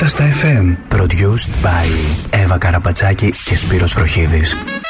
Νύχτα στα FM. Produced by Εύα Καραμπατσάκη και Σπύρος Βροχίδης.